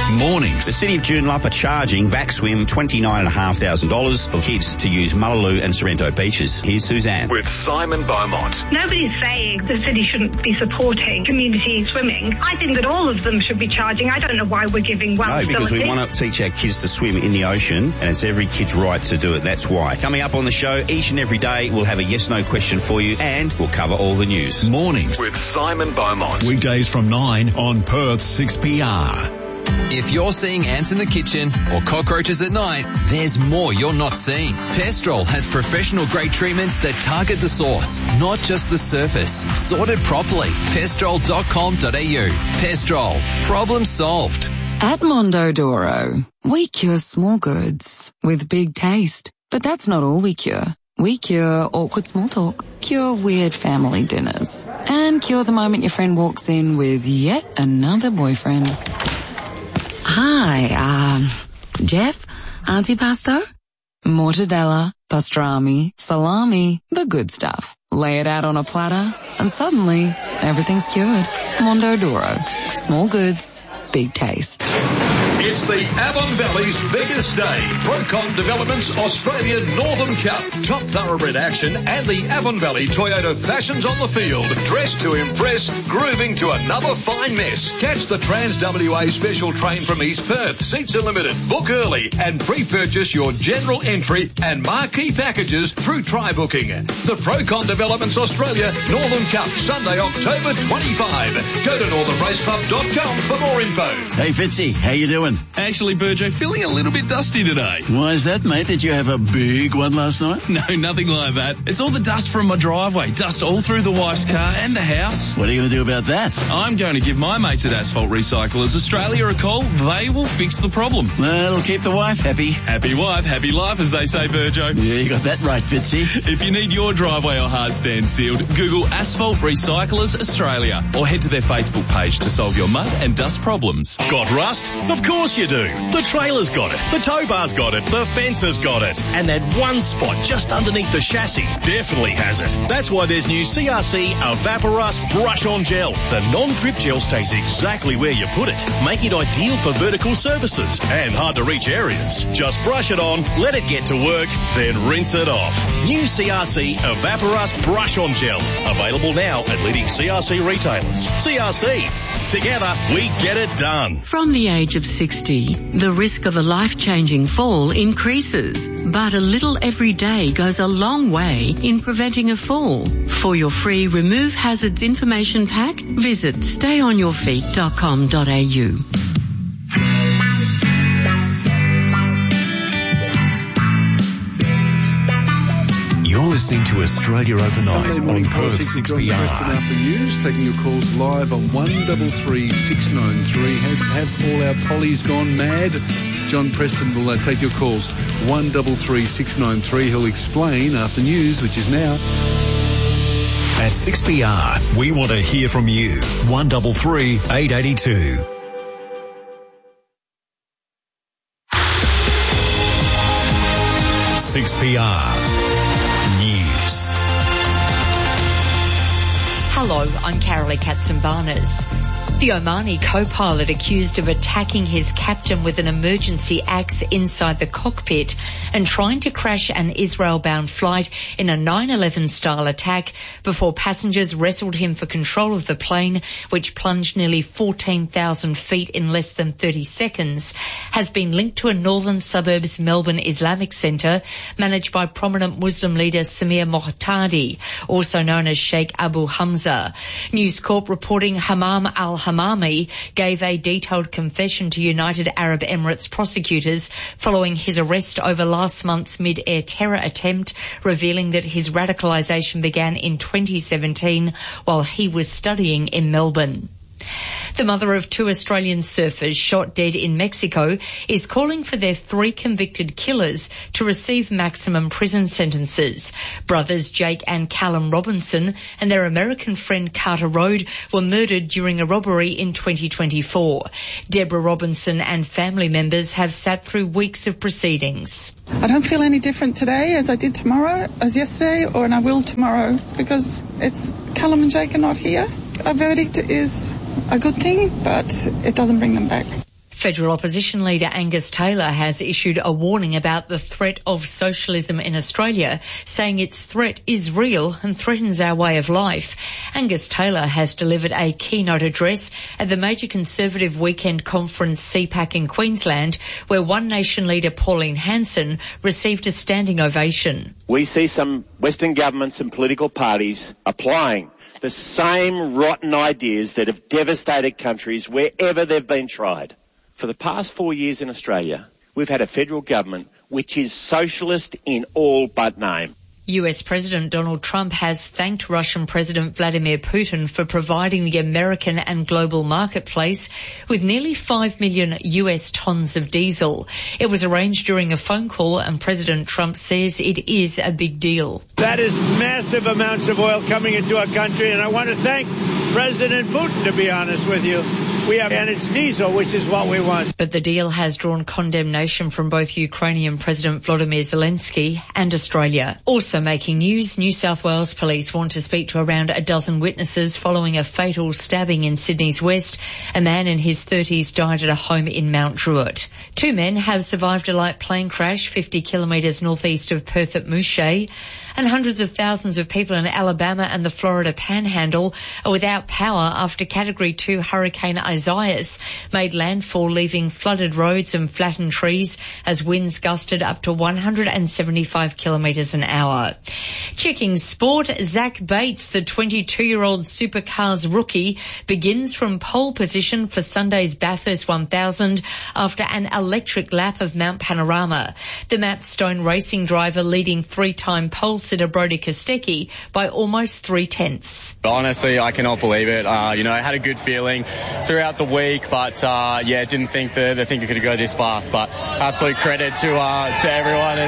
Mornings. The City of Joondalup are charging VacSwim $29,500 for kids to use Mullaloo and Sorrento beaches. Here's Suzanne. With Simon Beaumont. Nobody's saying the city shouldn't be supporting community swimming. I think that all of them should be charging. I don't know why we're giving one facility. No, because we want to teach our kids to swim in the ocean, and it's every kid's right to do it. That's why. Coming up on the show, each and every day, we'll have a yes-no question for you, and we'll cover all the news. Mornings. With Simon Beaumont. Weekdays from 9 on Perth 6PR. If you're seeing ants in the kitchen or cockroaches at night, there's more you're not seeing. Pestrol has professional-grade treatments that target the source, not just the surface. Sorted properly. Pestrol.com.au. Pestrol. Problem solved. At Mondodoro, we cure small goods with big taste. But that's not all we cure. We cure awkward small talk, cure weird family dinners, and cure the moment your friend walks in with yet another boyfriend. Hi, Jeff, antipasto, mortadella, pastrami, salami, the good stuff. Lay it out on a platter, and suddenly everything's cured. Mondodoro. Small goods, big taste. It's the Avon Valley's biggest day. Procon Developments Australia Northern Cup. Top thoroughbred action and the Avon Valley Toyota fashions on the field. Dressed to impress, grooving to another fine mess. Catch the Trans-WA special train from East Perth. Seats are limited. Book early and pre-purchase your general entry and marquee packages through try-booking. The Procon Developments Australia Northern Cup, Sunday, October 25. Go to northernraceclub.com for more info. Hey, Fitzy, how you doing? Actually, Burjo, feeling a little bit dusty today. Why is that, mate? Did you have a big one last night? No, nothing like that. It's all the dust from my driveway. Dust all through the wife's car and the house. What are you going to do about that? I'm going to give my mates at Asphalt Recyclers Australia a call. They will fix the problem. That'll keep the wife happy. Happy wife, happy life, as they say, Burjo. Yeah, you got that right, Fitzy. If you need your driveway or hard stand sealed, Google Asphalt Recyclers Australia or head to their Facebook page to solve your mud and dust problems. Got rust? Of course you do. The trailer's got it. The tow bar's got it. The fence has got it. And that one spot just underneath the chassis definitely has it. That's why there's new CRC Evaporust Brush-On Gel. The non-drip gel stays exactly where you put it, making it ideal for vertical surfaces and hard-to-reach areas. Just brush it on, let it get to work, then rinse it off. New CRC Evaporust Brush-On Gel. Available now at leading CRC retailers. CRC. Together, we get it done. From the age of 60, the risk of a life-changing fall increases, but a little every day goes a long way in preventing a fall. For your free Remove Hazards information pack, visit stayonyourfeet.com.au. You're listening to Australia Overnight on Perth 6PR. After news, taking your calls live on 133693. Have all our pollies gone mad? John Preston will take your calls 133693. He'll explain after news, which is now. At 6PR, we want to hear from you. 133 882. News. Hello, I'm Carolee Katsimbanis. The Omani co-pilot accused of attacking his captain with an emergency axe inside the cockpit and trying to crash an Israel-bound flight in a 9/11 style attack before passengers wrestled him for control of the plane, which plunged nearly 14,000 feet in less than 30 seconds, has been linked to a northern suburbs Melbourne Islamic centre managed by prominent Muslim leader Samir Mohtadi, also known as Sheikh Abu Hamza. News Corp reporting Hammam al-Hammami gave a detailed confession to United Arab Emirates prosecutors following his arrest over last month's mid-air terror attempt, revealing that his radicalisation began in 2017 while he was studying in Melbourne. The mother of 2 Australian surfers shot dead in Mexico is calling for their 3 convicted killers to receive maximum prison sentences. Brothers Jake and Callum Robinson and their American friend Carter Rode were murdered during a robbery in 2024. Deborah Robinson and family members have sat through weeks of proceedings. I don't feel any different today as I did tomorrow, as yesterday, and I will tomorrow, because it's Callum and Jake are not here. A verdict is a good thing, but it doesn't bring them back. Federal opposition leader Angus Taylor has issued a warning about the threat of socialism in Australia, saying its threat is real and threatens our way of life. Angus Taylor has delivered a keynote address at the major Conservative weekend conference CPAC in Queensland, where One Nation leader Pauline Hanson received a standing ovation. We see some Western governments and political parties applying the same rotten ideas that have devastated countries wherever they've been tried. For the past 4 years in Australia, we've had a federal government which is socialist in all but name. US President Donald Trump has thanked Russian President Vladimir Putin for providing the American and global marketplace with nearly 5 million US tons of diesel. It was arranged during a phone call, and President Trump says it is a big deal. That is massive amounts of oil coming into our country, and I want to thank President Putin, to be honest with you. And it's diesel, which is what we want. But the deal has drawn condemnation from both Ukrainian President Volodymyr Zelensky and Australia. Also making news, New South Wales police want to speak to around a dozen witnesses following a fatal stabbing in Sydney's West. A man in his 30s died at a home in Mount Druitt. 2 men have survived a light plane crash 50 kilometres northeast of Perth at Mouche. And hundreds of thousands of people in Alabama and the Florida Panhandle are without power after Category 2 Hurricane Isaias made landfall, leaving flooded roads and flattened trees as winds gusted up to 175 kilometres an hour. Checking sport, Zach Bates, the 22-year-old supercars rookie, begins from pole position for Sunday's Bathurst 1000 after an electric lap of Mount Panorama. The Matt Stone Racing driver leading 3-time pole sitter Brody Kostecki by almost 3/10. Honestly, I cannot believe it. I had a good feeling throughout the week, but didn't think the thing could go this fast. But absolute credit to everyone.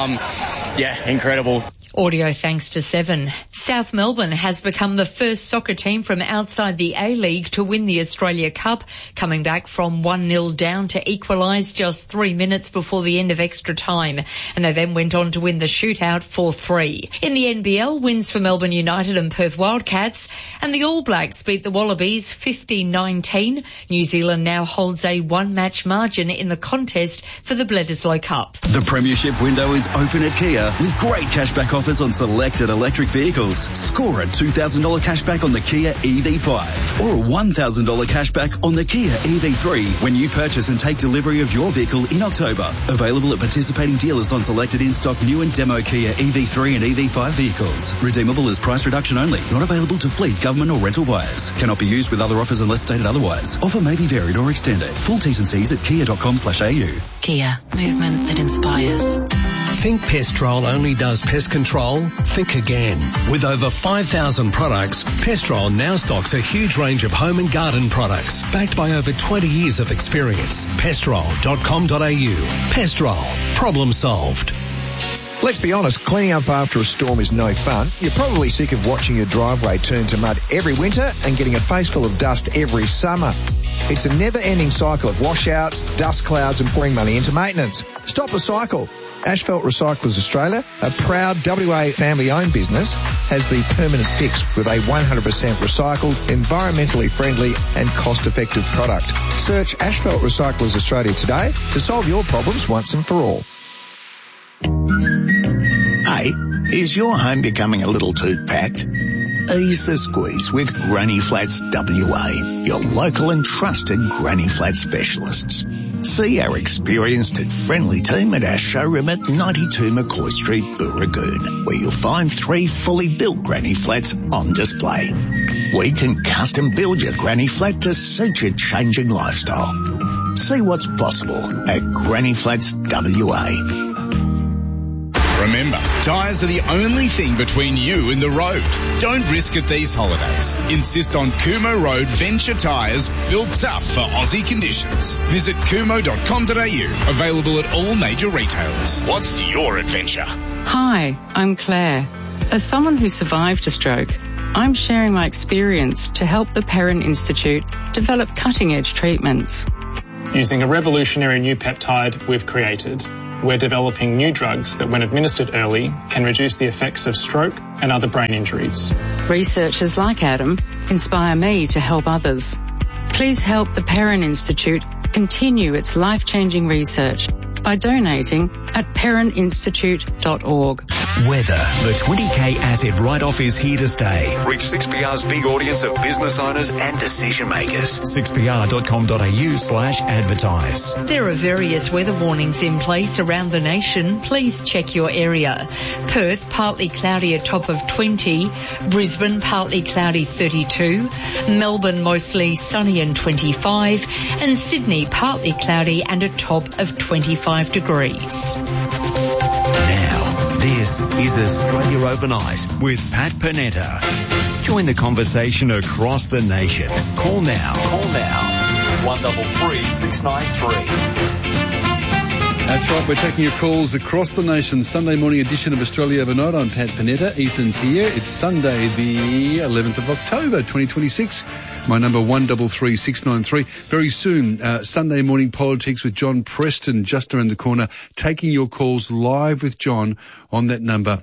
It's incredible. Audio thanks to Seven. South Melbourne has become the first soccer team from outside the A-League to win the Australia Cup, coming back from 1-0 down to equalise just 3 minutes before the end of extra time. And they then went on to win the shootout 4-3. In the NBL, wins for Melbourne United and Perth Wildcats, and the All Blacks beat the Wallabies 50-19. New Zealand now holds a one-match margin in the contest for the Bledisloe Cup. The Premiership window is open at Kia with great cashback offers on selected electric vehicles. Score a $2,000 cashback on the Kia EV5 or a $1,000 cashback on the Kia EV3 when you purchase and take delivery of your vehicle in October. Available at participating dealers on selected in-stock new and demo Kia EV3 and EV5 vehicles. Redeemable as price reduction only. Not available to fleet, government or rental buyers. Cannot be used with other offers unless stated otherwise. Offer may be varied or extended. Full T's and C's at kia.com/au. Kia. Movement that inspires. Think Pestrol only does pest control? Think again. With over 5,000 products, Pestrol now stocks a huge range of home and garden products, backed by over 20 years of experience. Pestrol.com.au. Pestrol. Problem solved. Let's be honest, cleaning up after a storm is no fun. You're probably sick of watching your driveway turn to mud every winter and getting a face full of dust every summer. It's a never-ending cycle of washouts, dust clouds and pouring money into maintenance. Stop the cycle. Asphalt Recyclers Australia, a proud WA family-owned business, has the permanent fix with a 100% recycled, environmentally friendly and cost-effective product. Search Asphalt Recyclers Australia today to solve your problems once and for all. Hey, is your home becoming a little too packed? Ease the squeeze with Granny Flats WA, your local and trusted Granny Flat specialists. See our experienced and friendly team at our showroom at 92 McCoy Street, Booragoon, where you'll find 3 fully built Granny Flats on display. We can custom build your Granny Flat to suit your changing lifestyle. See what's possible at Granny Flats WA. Remember, tyres are the only thing between you and the road. Don't risk it these holidays. Insist on Kumo Road Venture tyres, built tough for Aussie conditions. Visit kumo.com.au, available at all major retailers. What's your adventure? Hi, I'm Claire. As someone who survived a stroke, I'm sharing my experience to help the Perrin Institute develop cutting-edge treatments. Using a revolutionary new peptide we've created, we're developing new drugs that, when administered early, can reduce the effects of stroke and other brain injuries. Researchers like Adam inspire me to help others. Please help the Perrin Institute continue its life-changing research by donating at perrininstitute.org. Weather. The 20k asset write-off is here to stay. Reach 6PR's big audience of business owners and decision makers. 6pr.com.au/advertise. There are various weather warnings in place around the nation. Please check your area. Perth, partly cloudy, a top of 20. Brisbane, partly cloudy, 32. Melbourne, mostly sunny and 25. And Sydney, partly cloudy and a top of 25 degrees. Now, this is Australia Overnight with Pat Panetta. Join the conversation across the nation. Call now. 133 693. That's right, we're taking your calls across the nation. Sunday morning edition of Australia Overnight. I'm Pat Panetta. Ethan's here. It's Sunday, the 11th of October, 2026. My number 133693. Very soon, Sunday morning politics with John Preston just around the corner. Taking your calls live with John on that number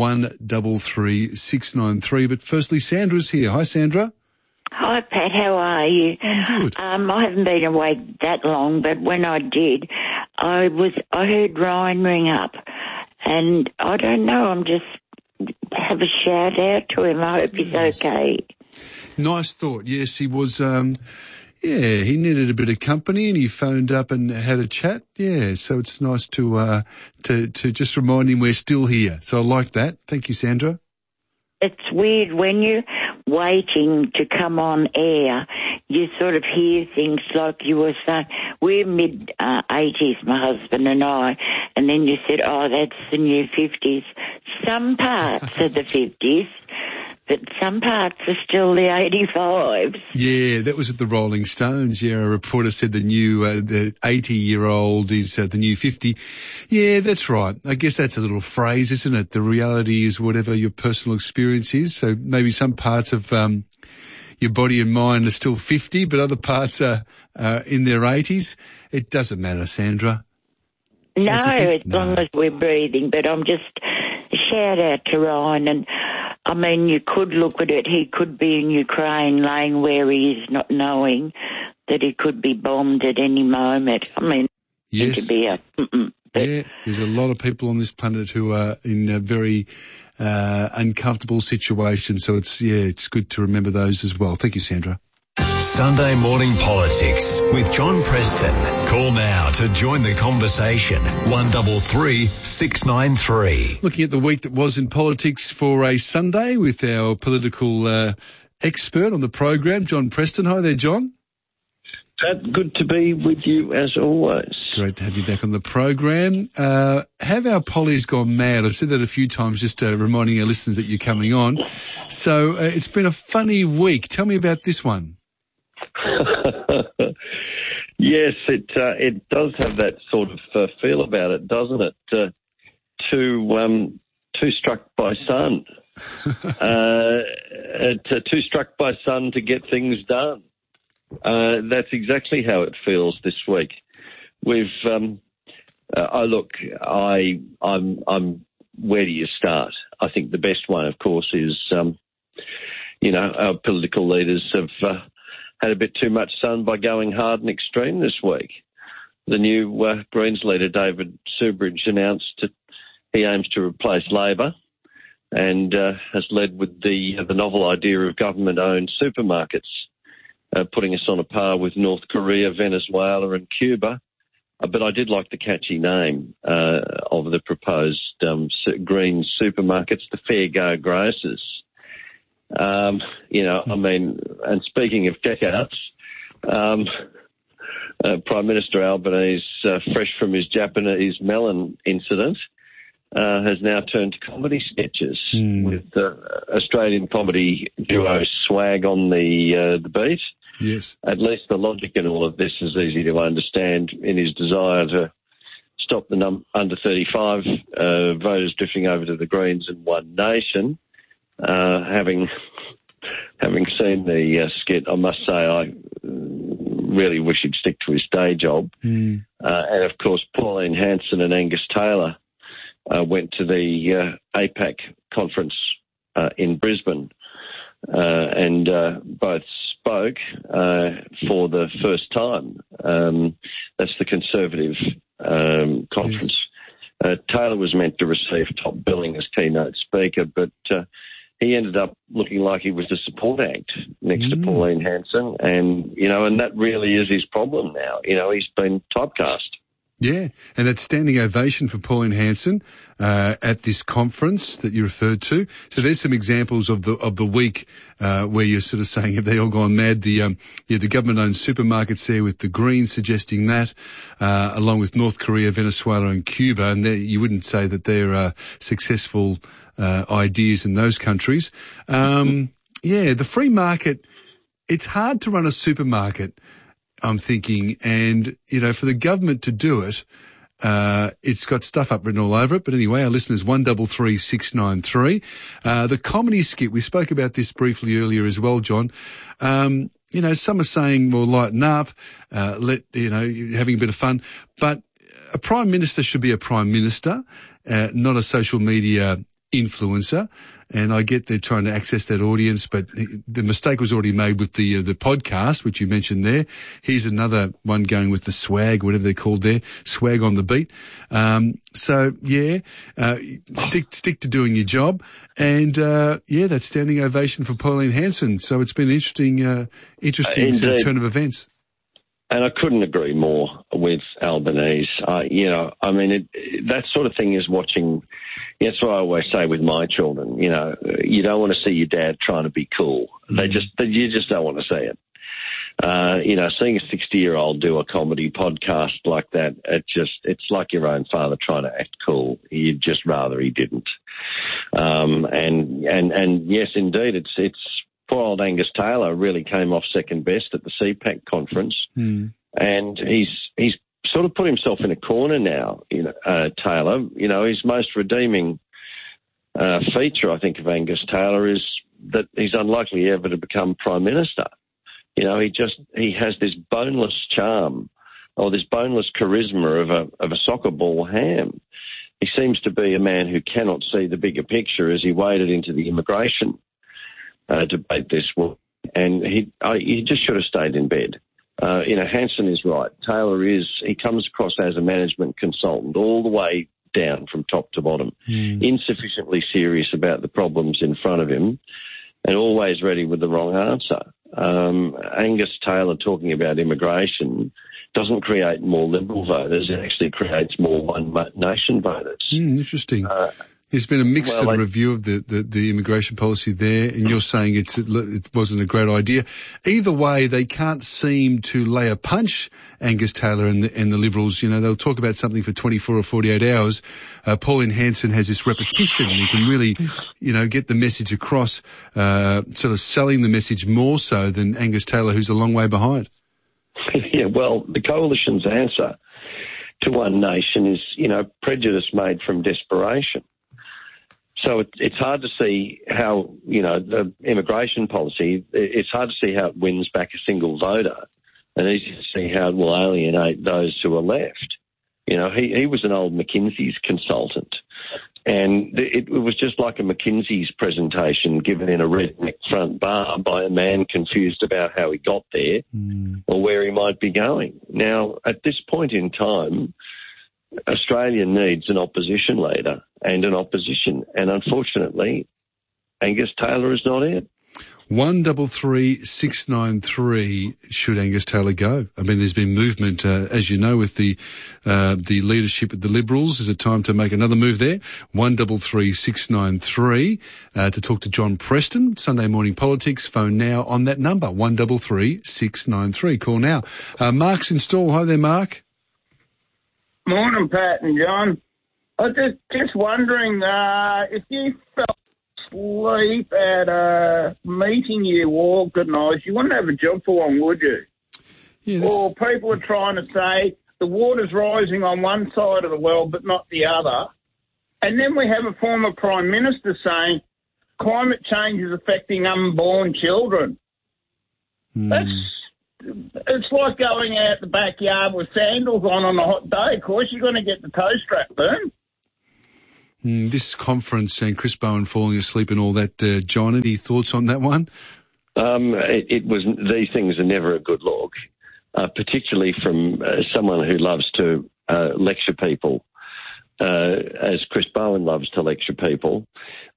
133693. But firstly, Sandra's here. Hi, Sandra. Hi, Pat. How are you? I'm good. I haven't been awake that long, but when I did, I heard Ryan ring up, and I don't know. I'm just have a shout out to him. I hope he's okay. Nice thought. Yes, he was. He needed a bit of company, and he phoned up and had a chat. Yeah, so it's nice to just remind him we're still here. So I like that. Thank you, Sandra. It's weird when you're waiting to come on air, you sort of hear things like you were saying. We're mid-80s, my husband and I, and then you said, oh, that's the new 50s. Some parts are the 50s, but some parts are still the 85s. Yeah, that was at the Rolling Stones. Yeah, a reporter said the 80-year-old is the new 50. Yeah, that's right. I guess that's a little phrase, isn't it? The reality is whatever your personal experience is. So maybe some parts of your body and mind are still 50, but other parts are in their 80s. It doesn't matter, Sandra. No, as long as we're breathing. But I'm just a shout out to Ryan. And I mean, you could look at it. He could be in Ukraine, laying where he is, not knowing that he could be bombed at any moment. I mean, yes. To be yeah, there's a lot of people on this planet who are in a very uncomfortable situation. So it's good to remember those as well. Thank you, Sandra. Sunday morning politics with John Preston. Call now to join the conversation. 133693. Looking at the week that was in politics for a Sunday with our political expert on the program, John Preston. Hi there, John. Good to be with you as always. Great to have you back on the program. Have our pollies gone mad? I've said that a few times, just reminding our listeners that you're coming on. So it's been a funny week. Tell me about this one. Yes, it does have that sort of feel about it, doesn't it? Two struck by sun. Two struck by sun to get things done. That's exactly how it feels this week. We've, I'm. Where do you start? I think the best one, of course, is, our political leaders have had a bit too much sun by going hard and extreme this week. The new Greens leader, David Subridge, announced that he aims to replace Labor and has led with the novel idea of government-owned supermarkets, putting us on a par with North Korea, Venezuela and Cuba. But I did like the catchy name of the proposed green supermarkets, the Fair Go Grocers. And speaking of checkouts, Prime Minister Albanese, fresh from his Japanese melon incident, has now turned to comedy sketches with Australian comedy duo Swag on the beat. Yes. At least the logic in all of this is easy to understand in his desire to stop the under 35 voters drifting over to the Greens and One Nation. Having seen the skit, I must say I really wish he'd stick to his day job. And, of course, Pauline Hanson and Angus Taylor went to the APAC conference in Brisbane and both spoke for the first time. That's the Conservative conference. Taylor was meant to receive top billing as keynote speaker, but he ended up looking like he was the support act next to Pauline Hanson, and that really is his problem now. He's been typecast. Yeah, and that standing ovation for Pauline Hanson at this conference that you referred to. So there's some examples of the week where you're sort of saying, have they all gone mad? The government-owned supermarkets there with the Greens suggesting that, along with North Korea, Venezuela and Cuba, and you wouldn't say that they're successful ideas in those countries. The free market, it's hard to run a supermarket, I'm thinking, and, for the government to do it, it's got stuff up written all over it. But anyway, our listeners, 133693. The comedy skit, we spoke about this briefly earlier as well, John. Some are saying, well, lighten up, having a bit of fun. But a prime minister should be a prime minister, not a social media influencer. And I get they're trying to access that audience, but the mistake was already made with the podcast, which you mentioned there. Here's another one going with the swag, whatever they're called there, swag on the beat. Stick to doing your job. And, that standing ovation for Pauline Hanson. So it's been an interesting sort of turn of events. And I couldn't agree more with Albanese. That sort of thing is watching. That's what I always say with my children. You don't want to see your dad trying to be cool. You just don't want to see it. Seeing a 60-year-old do a comedy podcast like that, it's like your own father trying to act cool. You'd just rather he didn't. And yes, indeed, it's poor old Angus Taylor really came off second best at the CPAC conference, and he's sort of put himself in a corner now. Taylor, his most redeeming feature, I think, of Angus Taylor is that he's unlikely ever to become Prime Minister. He has this boneless charm or this boneless charisma of a soccer ball ham. He seems to be a man who cannot see the bigger picture as he waded into the immigration debate this week, and he just should have stayed in bed. Hanson is right. Taylor he comes across as a management consultant all the way down from top to bottom, insufficiently serious about the problems in front of him and always ready with the wrong answer. Angus Taylor talking about immigration doesn't create more Liberal voters, it actually creates more One Nation voters. Interesting. There's been a mixed review of the immigration policy there, and you're saying it wasn't a great idea. Either way, they can't seem to lay a punch, Angus Taylor and the Liberals. They'll talk about something for 24 or 48 hours. Pauline Hanson has this repetition. You can really, get the message across, sort of selling the message more so than Angus Taylor, who's a long way behind. Yeah, well, the coalition's answer to One Nation is, prejudice made from desperation. So it's hard to see how, the immigration policy, it's hard to see how it wins back a single voter, and easy to see how it will alienate those who are left. He was an old McKinsey's consultant, and it was just like a McKinsey's presentation given in a redneck front bar by a man confused about how he got there or where he might be going. Now, at this point in time, Australia needs an opposition leader and an opposition, and unfortunately, Angus Taylor is not it. 133693. Should Angus Taylor go? I mean, there's been movement, as you know, with the leadership of the Liberals. Is it time to make another move there? 133693 to talk to John Preston. Sunday Morning Politics. Phone now on that number 133693. Call now. Mark's in Stawell. Hi there, Mark. Morning, Pat and John. I was just wondering if you fell asleep at a meeting you organised, you wouldn't have a job for long, would you? Yeah, or people are trying to say the water's rising on one side of the world but not the other. And then we have a former Prime Minister saying climate change is affecting unborn children. It's like going out the backyard with sandals on a hot day. Of course, you're going to get the toe strap burn. This conference and Chris Bowen falling asleep and all that, John, any thoughts on that one? These things are never a good look, particularly from someone who loves to lecture people, as Chris Bowen loves to lecture people.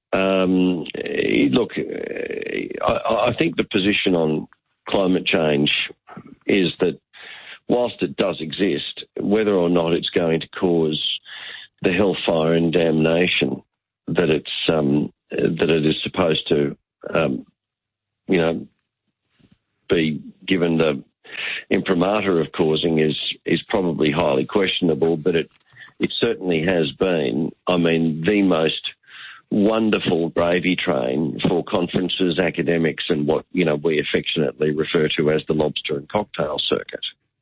Look, I think the position on climate change is that whilst it does exist, whether or not it's going to cause the hellfire and damnation that it is supposed to, be given the imprimatur of causing is probably highly questionable, but it certainly has been, the most wonderful gravy train for conferences, academics, and what, we affectionately refer to as the lobster and cocktail circuit.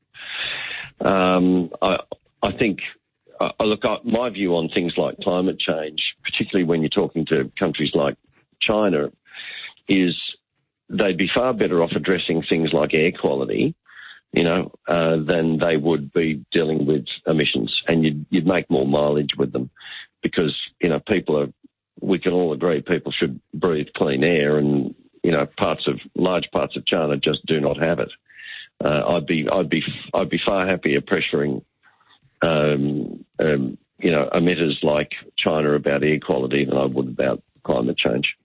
I think, my view on things like climate change, particularly when you're talking to countries like China, is they'd be far better off addressing things like air quality, than they would be dealing with emissions, and you'd make more mileage with them, because we can all agree people should breathe clean air, and large parts of China just do not have it. I'd be far happier pressuring emitters like China about air quality than I would about climate change.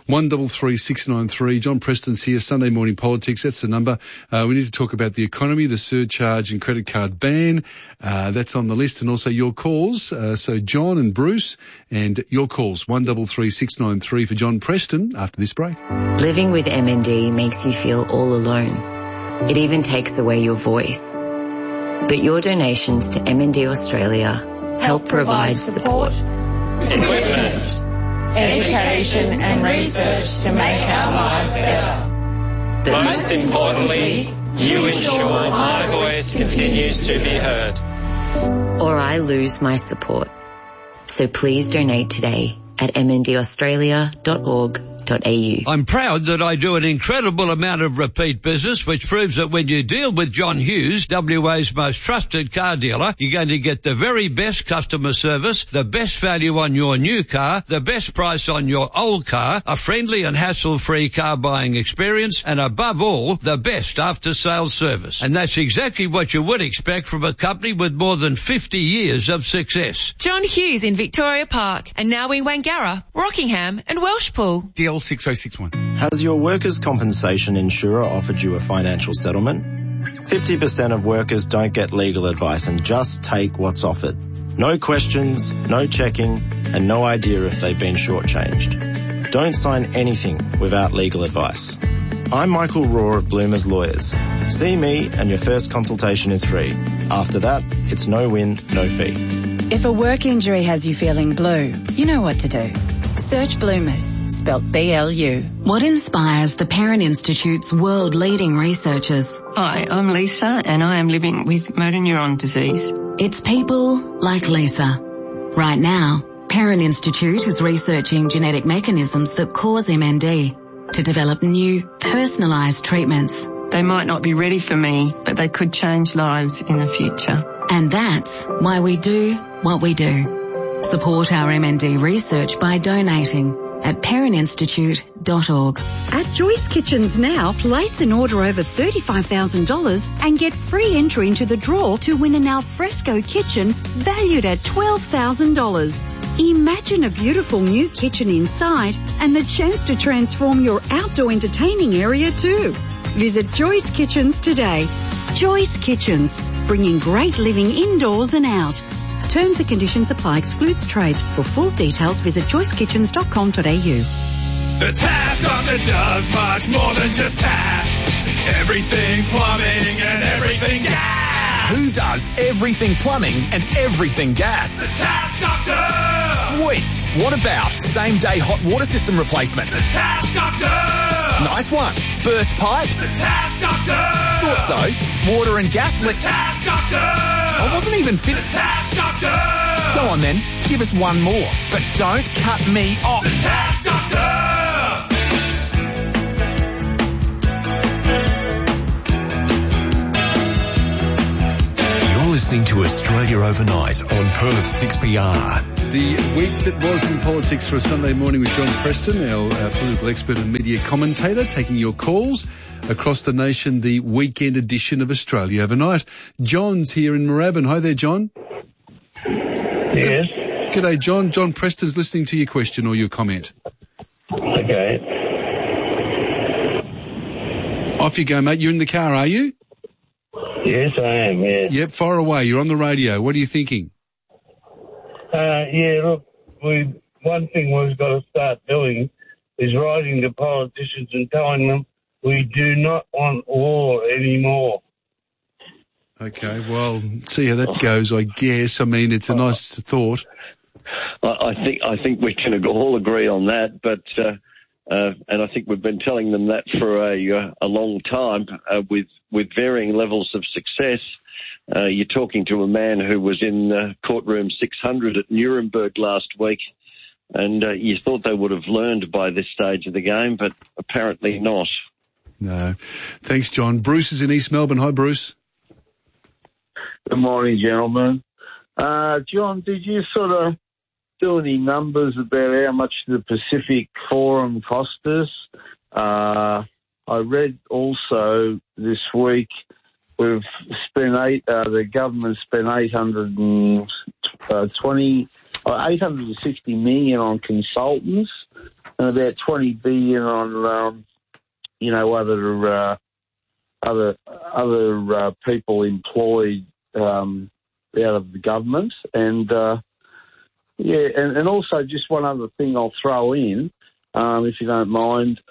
133693. John Preston's here, Sunday Morning Politics. That's the number. We need to talk about the economy, the surcharge and credit card ban. That's on the list, and also your calls. So John and Bruce, and your calls, 133693 for John Preston after this break. Living with MND makes you feel all alone. It even takes away your voice. But your donations to MND Australia help provide support, equipment, education and research to make our lives better. But most importantly, you ensure my voice continues to be heard. Or I lose my support. So please donate today at mndaustralia.org.au. I'm proud that I do an incredible amount of repeat business, which proves that when you deal with John Hughes, WA's most trusted car dealer, you're going to get the very best customer service, the best value on your new car, the best price on your old car, a friendly and hassle-free car buying experience, and above all, the best after-sales service. And that's exactly what you would expect from a company with more than 50 years of success. John Hughes in Victoria Park, and now in Wangara, Rockingham and Welshpool. DL 6061. Has your workers' compensation insurer offered you a financial settlement? 50% of workers don't get legal advice and just take what's offered. No questions, no checking, and no idea if they've been shortchanged. Don't sign anything without legal advice. I'm Michael Raw of Bloomers Lawyers. See me and your first consultation is free. After that, it's no win, no fee. If a work injury has you feeling blue, you know what to do. Search Bloomers, spelt B-L-U. What inspires the Perrin Institute's world-leading researchers? Hi, I'm Lisa and I am living with motor neuron disease. It's people like Lisa. Right now, Perrin Institute is researching genetic mechanisms that cause MND to develop new, personalised treatments. They might not be ready for me, but they could change lives in the future. And that's why we do what we do. Support our MND research by donating at perrininstitute.org. At Joyce Kitchens now, place an order over $35,000 and get free entry into the draw to win an alfresco kitchen valued at $12,000. Imagine a beautiful new kitchen inside and the chance to transform your outdoor entertaining area too. Visit Joyce Kitchens today. Joyce Kitchens, bringing great living indoors and out. Terms and conditions apply. Excludes trades. For full details, visit joycekitchens.com.au. The Tap Doctor does much more than just taps. Everything plumbing and everything gas. Who does everything plumbing and everything gas? The Tap Doctor! Sweet. What about same-day hot water system replacement? The Tap Doctor! Nice one. Burst pipes? The Tap Doctor! Thought so. Water and gas The Tap Doctor! I wasn't even finished. The Tap Doctor! Go on then, give us one more. But don't cut me off. The Tap Doctor! You're listening to Australia Overnight on Perth 6PR. The week that was in politics for a Sunday morning with John Preston, our political expert and media commentator, taking your calls across the nation, the weekend edition of Australia Overnight. John's here in Moorabbin. Hi there, John. Yes. G'day, John. John Preston's listening to your question or your comment. Okay. Off you go, mate. You're in the car, are you? Yes, I am, yes. Yep, far away. You're on the radio. What are you thinking? Yeah, look, one thing we've got to start doing is writing to politicians and telling them we do not want war anymore. Okay, well, see how that goes, I guess. I mean, it's a nice thought. I think we can all agree on that, but and I think we've been telling them that for a long time with varying levels of success. You're talking to a man who was in courtroom 600 at Nuremberg last week, and you thought they would have learned by this stage of the game, but apparently not. No. Thanks, John. Bruce is in East Melbourne. Hi, Bruce. Good morning, gentlemen. John, did you sort of do any numbers about how much the Pacific Forum cost us? I read also this week we've spent the government spent 860 million on consultants and about 20 billion on, other people employed out of the government, and and also just one other thing I'll throw in, if you don't mind.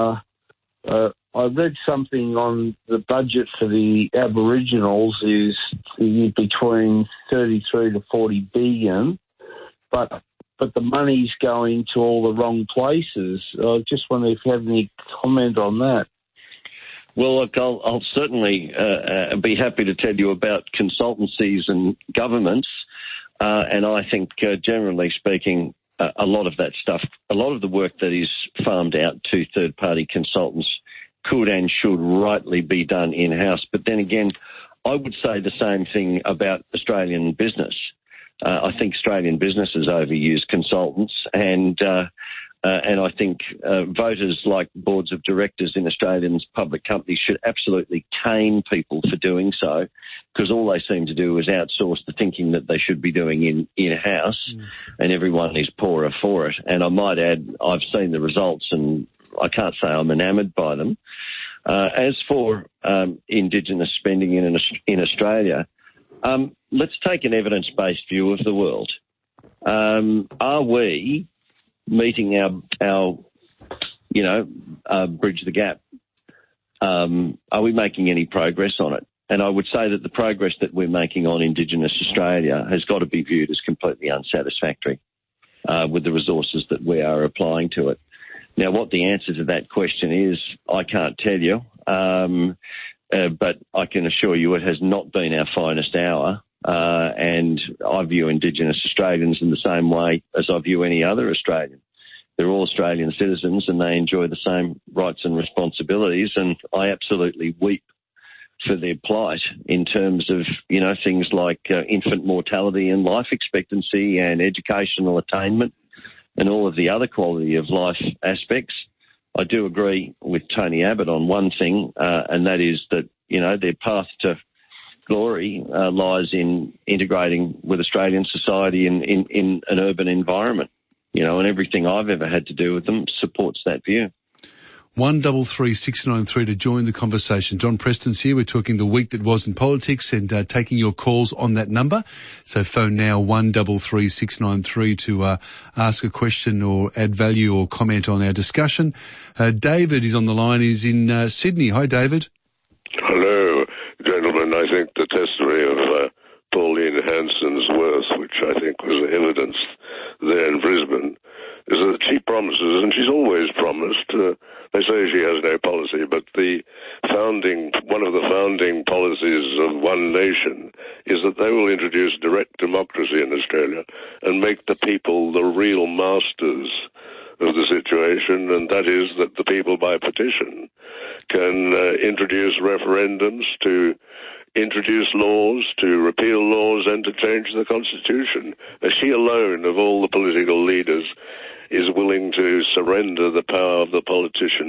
I read something on the budget for the Aboriginals is between 33 to 40 billion, but the money's going to all the wrong places. I just wonder if you have any comment on that. Well, look, I'll certainly be happy to tell you about consultancies and governments, and I think, generally speaking, a lot of that stuff, a lot of the work that is farmed out to third-party consultants could and should rightly be done in-house. But then again, I would say the same thing about Australian business. I think Australian businesses overuse consultants, and I think voters like boards of directors in Australian public companies should absolutely cane people for doing so, because all they seem to do is outsource the thinking that they should be doing in-house, and everyone is poorer for it. And I might add, I've seen the results, and I can't say I'm enamoured by them. As for Indigenous spending in Australia, let's take an evidence-based view of the world. Are we meeting our bridge the gap? Are we making any progress on it? And I would say that the progress that we're making on Indigenous Australia has got to be viewed as completely unsatisfactory with the resources that we are applying to it. Now, what the answer to that question is, I can't tell you, but I can assure you it has not been our finest hour, and I view Indigenous Australians in the same way as I view any other Australian. They're all Australian citizens and they enjoy the same rights and responsibilities, and I absolutely weep for their plight in terms of, things like infant mortality and life expectancy and educational attainment and all of the other quality of life aspects. I do agree with Tony Abbott on one thing, and that is that, their path to glory lies in integrating with Australian society in an urban environment, and everything I've ever had to do with them supports that view. 133693 to join the conversation. John Preston's here. We're talking the week that was in politics and taking your calls on that number. So phone now 133693 to ask a question or add value or comment on our discussion. David is on the line. He's in Sydney. Hi, David. Hello, gentlemen. I think the testimony of Pauline Hanson's worth, which I think was evidenced there in Brisbane, is that she promises, and she's always promised, they say she has no policy, but one of the founding policies of One Nation is that they will introduce direct democracy in Australia and make the people the real masters of the situation, and that is that the people by petition can introduce referendums to introduce laws, to repeal laws and to change the Constitution. She alone, of all the political leaders, is willing to surrender the power of the politician